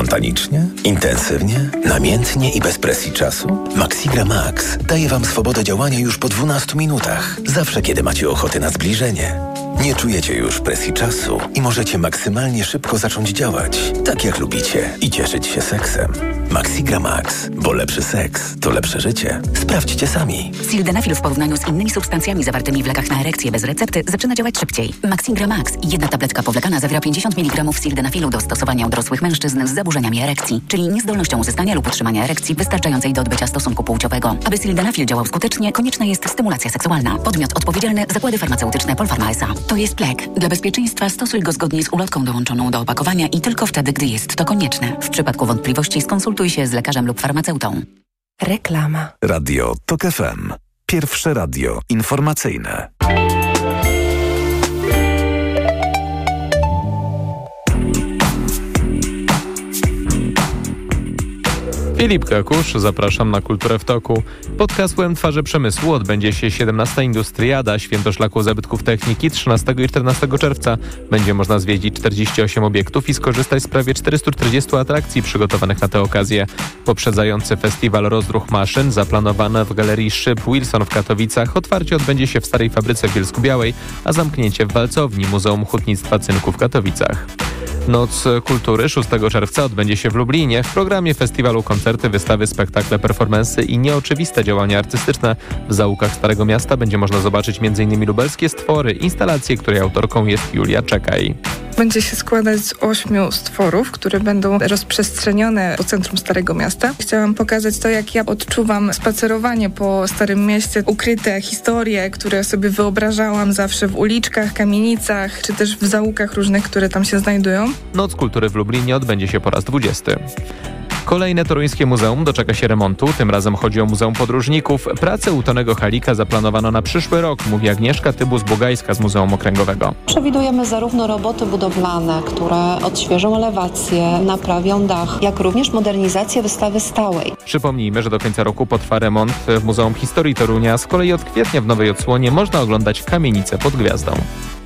Spontanicznie? Intensywnie? Namiętnie i bez presji czasu? Maxigra Max daje Wam swobodę działania już po 12 minutach. Zawsze, kiedy macie ochotę na zbliżenie. Nie czujecie już presji czasu i możecie maksymalnie szybko zacząć działać, tak jak lubicie i cieszyć się seksem. Maxigra Max, bo lepszy seks to lepsze życie. Sprawdźcie sami. Sildenafil w porównaniu z innymi substancjami zawartymi w lekach na erekcję bez recepty zaczyna działać szybciej. Maxigra Max, jedna tabletka powlekana zawiera 50 mg sildenafilu do stosowania u dorosłych mężczyzn z zaburzeniami erekcji, czyli niezdolnością uzyskania lub utrzymania erekcji wystarczającej do odbycia stosunku płciowego. Aby sildenafil działał skutecznie, konieczna jest stymulacja seksualna. Podmiot odpowiedzialny: zakłady farmaceutyczne Polpharma S.A. To jest lek. Dla bezpieczeństwa stosuj go zgodnie z ulotką dołączoną do opakowania i tylko wtedy, gdy jest to konieczne. W przypadku wątpliwości skonsultuj się z lekarzem lub farmaceutą. Reklama. Radio TOK FM. Pierwsze radio informacyjne. Filip Kakusz, zapraszam na Kulturę w Toku. Pod hasłem Twarze Przemysłu odbędzie się 17. Industriada, święto szlaku zabytków techniki 13 i 14 czerwca. Będzie można zwiedzić 48 obiektów i skorzystać z prawie 440 atrakcji przygotowanych na tę okazję. Poprzedzający festiwal rozruch maszyn, zaplanowany w Galerii Szyb Wilson w Katowicach, otwarcie odbędzie się w Starej Fabryce w Bielsku-Białej, a zamknięcie w Walcowni Muzeum Hutnictwa Cynku w Katowicach. Noc Kultury 6 czerwca odbędzie się w Lublinie. W programie festiwalu koncerty, wystawy, spektakle, performansy i nieoczywiste działania artystyczne. W zaułkach Starego Miasta będzie można zobaczyć m.in. lubelskie stwory, instalację, której autorką jest Julia Czekaj. Będzie się składać z 8 stworów, które będą rozprzestrzenione po centrum Starego Miasta. Chciałam pokazać to, jak ja odczuwam spacerowanie po Starym Mieście, ukryte historie, które sobie wyobrażałam zawsze w uliczkach, kamienicach, czy też w zaułkach różnych, które tam się znajdują. Noc Kultury w Lublinie odbędzie się po raz 20. Kolejne toruńskie muzeum doczeka się remontu. Tym razem chodzi o Muzeum Podróżników. Pracę u Tonego Halika zaplanowano na przyszły rok, mówi Agnieszka Tybus-Bugajska z Muzeum Okręgowego. Przewidujemy zarówno roboty budowlane, które odświeżą elewację, naprawią dach, jak również modernizację wystawy stałej. Przypomnijmy, że do końca roku potrwa remont w Muzeum Historii Torunia. Z kolei od kwietnia w nowej odsłonie można oglądać Kamienicę pod gwiazdą.